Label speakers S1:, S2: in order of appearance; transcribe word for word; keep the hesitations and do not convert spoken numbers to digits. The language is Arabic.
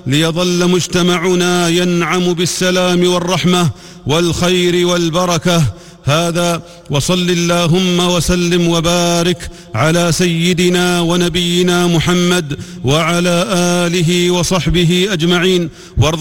S1: ليظل مجتمعنا ينعم بالسلام والرحمة والخير والبركة. هذا وصل اللهم وسلم وبارك على سيدنا ونبينا محمد وعلى آله وصحبه أجمعين، وارض